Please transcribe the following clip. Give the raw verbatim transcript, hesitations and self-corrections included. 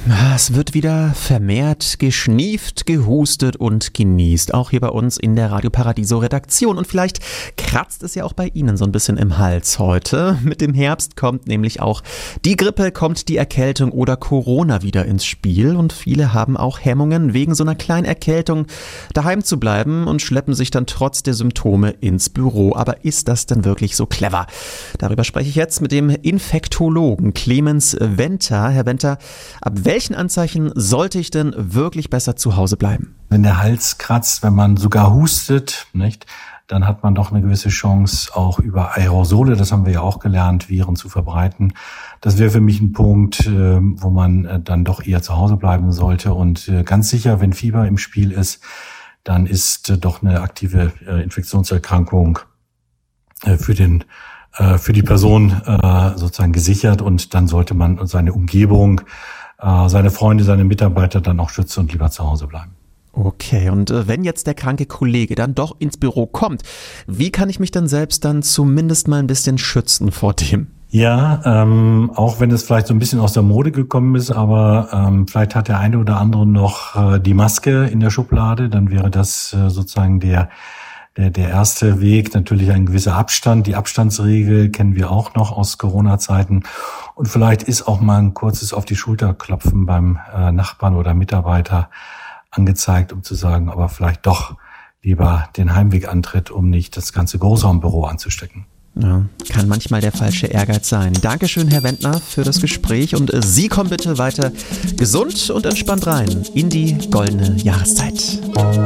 Es wird wieder vermehrt geschnieft, gehustet und genießt. Auch hier bei uns in der Radio Paradiso Redaktion. Und vielleicht kratzt es ja auch bei Ihnen so ein bisschen im Hals heute. Mit dem Herbst kommt nämlich auch die Grippe, kommt die Erkältung oder Corona wieder ins Spiel. Und viele haben auch Hemmungen, wegen so einer kleinen Erkältung daheim zu bleiben und schleppen sich dann trotz der Symptome ins Büro. Aber ist das denn wirklich so clever? Darüber spreche ich jetzt mit dem Infektologen Clemens Venter. Herr Venter, ab welchen Anzeichen sollte ich denn wirklich besser zu Hause bleiben? Wenn der Hals kratzt, wenn man sogar hustet, nicht, dann hat man doch eine gewisse Chance, auch über Aerosole, das haben wir ja auch gelernt, Viren zu verbreiten. Das wäre für mich ein Punkt, wo man dann doch eher zu Hause bleiben sollte. Und ganz sicher, wenn Fieber im Spiel ist, dann ist doch eine aktive Infektionserkrankung für den für die Person sozusagen gesichert. Und dann sollte man seine Umgebung, seine Freunde, seine Mitarbeiter dann auch schützen und lieber zu Hause bleiben. Okay, und äh, wenn jetzt der kranke Kollege dann doch ins Büro kommt, wie kann ich mich dann selbst dann zumindest mal ein bisschen schützen vor dem? Ja, ähm, auch wenn es vielleicht so ein bisschen aus der Mode gekommen ist, aber ähm, vielleicht hat der eine oder andere noch äh, die Maske in der Schublade, dann wäre das äh, sozusagen der Der, der erste Weg, natürlich ein gewisser Abstand. Die Abstandsregel kennen wir auch noch aus Corona-Zeiten. Und vielleicht ist auch mal ein kurzes auf die Schulter klopfen beim äh, Nachbarn oder Mitarbeiter angezeigt, um zu sagen, aber vielleicht doch lieber den Heimweg antritt, um nicht das ganze Großraumbüro anzustecken. Ja, kann manchmal der falsche Ehrgeiz sein. Dankeschön, Herr Venter, für das Gespräch. Und äh, Sie kommen bitte weiter gesund und entspannt rein in die goldene Jahreszeit.